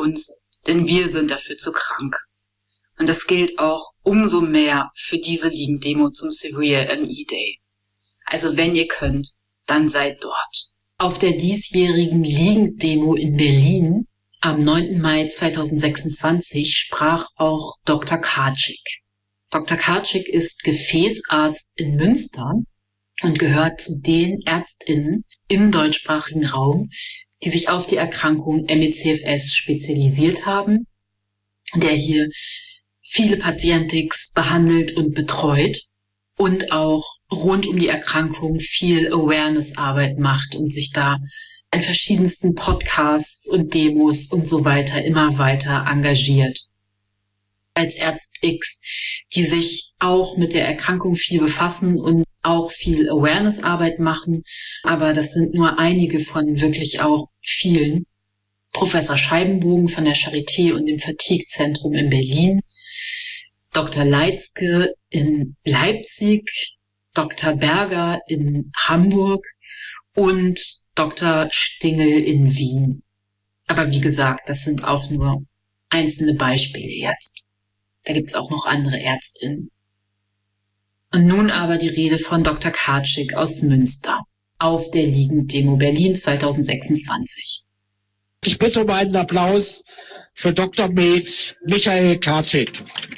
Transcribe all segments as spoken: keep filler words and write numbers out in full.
uns, denn wir sind dafür zu krank. Und das gilt auch umso mehr für diese Ligendemo zum Severe M E Day. Also wenn ihr könnt, dann seid dort. Auf der diesjährigen Ligendemo in Berlin am neunten Mai zweitausendsechsundzwanzig sprach auch Doktor Karczyk. Doktor Karczyk ist Gefäßarzt in Münster und gehört zu den ÄrztInnen im deutschsprachigen Raum, die sich auf die Erkrankung M E C F S spezialisiert haben, der hier viele Patientix behandelt und betreut und auch rund um die Erkrankung viel Awareness-Arbeit macht und sich da in verschiedensten Podcasts und Demos und so weiter immer weiter engagiert. Als ÄrztX, die sich auch mit der Erkrankung viel befassen und auch viel Awareness-Arbeit machen, aber das sind nur einige von wirklich auch vielen. Professor Scheibenbogen von der Charité und dem Fatigue-Zentrum in Berlin, Doktor Leitzke in Leipzig, Doktor Berger in Hamburg und Doktor Stingel in Wien. Aber wie gesagt, das sind auch nur einzelne Beispiele jetzt. Da gibt's auch noch andere ÄrztInnen. Und nun aber die Rede von Doktor Karczyk aus Münster auf der Ligendemo Berlin zweitausendsechsundzwanzig. Ich bitte um einen Applaus für Doktor Med Michael Karczyk.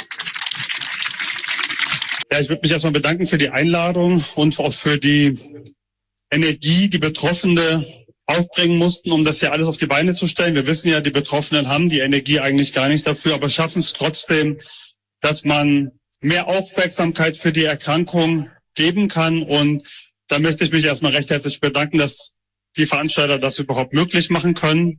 Ja, ich würde mich erstmal bedanken für die Einladung und auch für die Energie, die Betroffene aufbringen mussten, um das hier alles auf die Beine zu stellen. Wir wissen ja, die Betroffenen haben die Energie eigentlich gar nicht dafür, aber schaffen es trotzdem, dass man mehr Aufmerksamkeit für die Erkrankung geben kann. Und da möchte ich mich erstmal recht herzlich bedanken, dass die Veranstalter das überhaupt möglich machen können.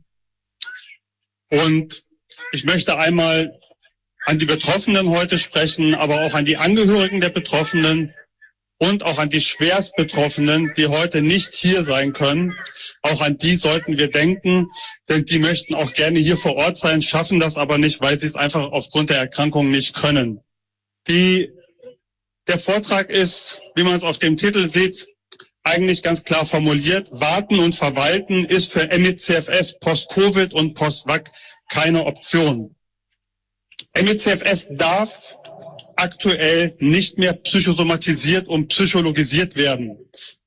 Und ich möchte einmal an die Betroffenen heute sprechen, aber auch an die Angehörigen der Betroffenen und auch an die schwerst Betroffenen, die heute nicht hier sein können. Auch an die sollten wir denken, denn die möchten auch gerne hier vor Ort sein, schaffen das aber nicht, weil sie es einfach aufgrund der Erkrankung nicht können. Die, der Vortrag ist, wie man es auf dem Titel sieht, eigentlich ganz klar formuliert. Warten und verwalten ist für M E C F S Post-Covid und Post-V A C keine Option. M E C F S darf aktuell nicht mehr psychosomatisiert und psychologisiert werden.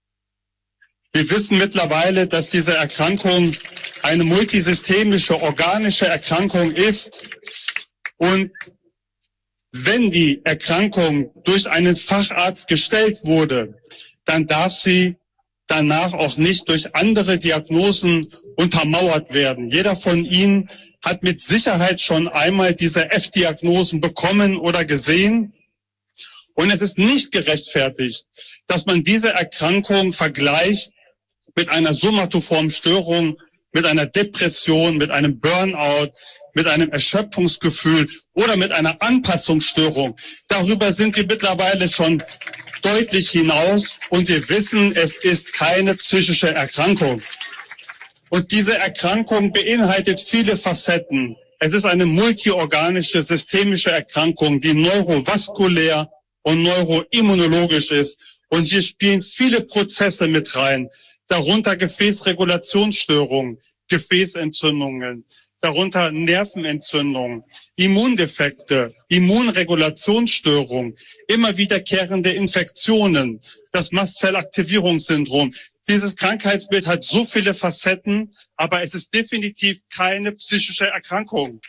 Wir wissen mittlerweile, dass diese Erkrankung eine multisystemische, organische Erkrankung ist. Und wenn die Erkrankung durch einen Facharzt gestellt wurde, dann darf sie danach auch nicht durch andere Diagnosen untermauert werden. Jeder von Ihnen hat mit Sicherheit schon einmal diese F-Diagnosen bekommen oder gesehen. Und es ist nicht gerechtfertigt, dass man diese Erkrankung vergleicht mit einer somatoformen Störung, mit einer Depression, mit einem Burnout, mit einem Erschöpfungsgefühl oder mit einer Anpassungsstörung. Darüber sind wir mittlerweile schon deutlich hinaus und wir wissen, es ist keine psychische Erkrankung. Und diese Erkrankung beinhaltet viele Facetten. Es ist eine multiorganische, systemische Erkrankung, die neurovaskulär und neuroimmunologisch ist. Und hier spielen viele Prozesse mit rein, darunter Gefäßregulationsstörungen, Gefäßentzündungen, darunter Nervenentzündungen, Immundefekte, Immunregulationsstörungen, immer wiederkehrende Infektionen, das Mastzellaktivierungssyndrom. Dieses Krankheitsbild hat so viele Facetten, aber es ist definitiv keine psychische Erkrankung.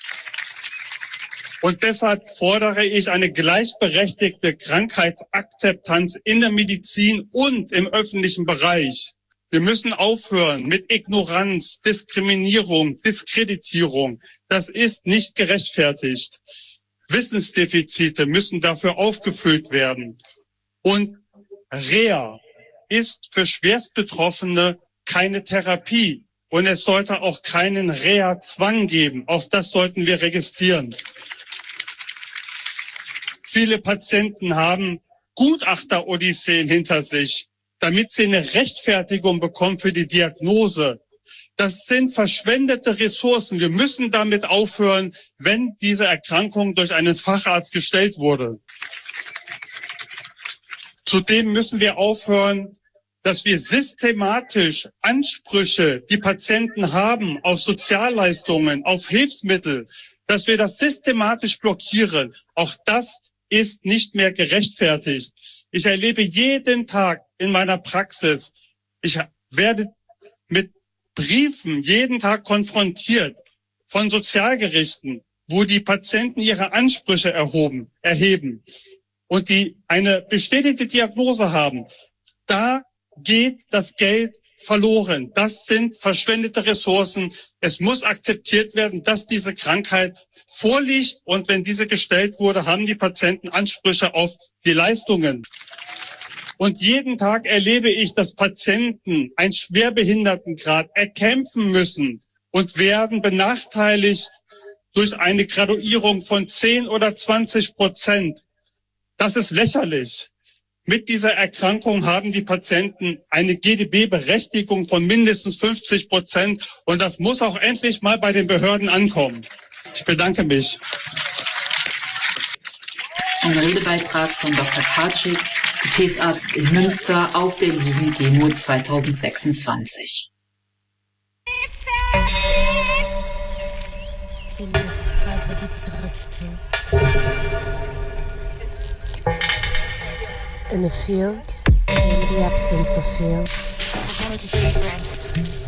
Und deshalb fordere ich eine gleichberechtigte Krankheitsakzeptanz in der Medizin und im öffentlichen Bereich. Wir müssen aufhören mit Ignoranz, Diskriminierung, Diskreditierung. Das ist nicht gerechtfertigt. Wissensdefizite müssen dafür aufgefüllt werden. Und Reha ist für Schwerstbetroffene keine Therapie. Und es sollte auch keinen Reha-Zwang geben. Auch das sollten wir registrieren. Viele Patienten haben Gutachter-Odysseen hinter sich, damit sie eine Rechtfertigung bekommen für die Diagnose. Das sind verschwendete Ressourcen. Wir müssen damit aufhören, wenn diese Erkrankung durch einen Facharzt gestellt wurde. Zudem müssen wir aufhören, dass wir systematisch Ansprüche, die Patienten haben, auf Sozialleistungen, auf Hilfsmittel, dass wir das systematisch blockieren. Auch das ist nicht mehr gerechtfertigt. Ich erlebe jeden Tag in meiner Praxis, ich werde mit Briefen jeden Tag konfrontiert von Sozialgerichten, wo die Patienten ihre Ansprüche erhoben, erheben und die eine bestätigte Diagnose haben. Da geht das Geld verloren. Das sind verschwendete Ressourcen. Es muss akzeptiert werden, dass diese Krankheit vorliegt. Und wenn diese gestellt wurde, haben die Patienten Ansprüche auf die Leistungen. Und jeden Tag erlebe ich, dass Patienten einen Schwerbehindertengrad erkämpfen müssen und werden benachteiligt durch eine Graduierung von zehn oder zwanzig Prozent. Das ist lächerlich. Mit dieser Erkrankung haben die Patienten eine G D B-Berechtigung von mindestens fünfzig Prozent. Und das muss auch endlich mal bei den Behörden ankommen. Ich bedanke mich. Ein Redebeitrag von Doktor Karczyk, Gefäßarzt in Münster, auf der Jugend-Demo zwanzig sechsundzwanzig. Sie lebt weiter die dritte. In a field, in the absence of field.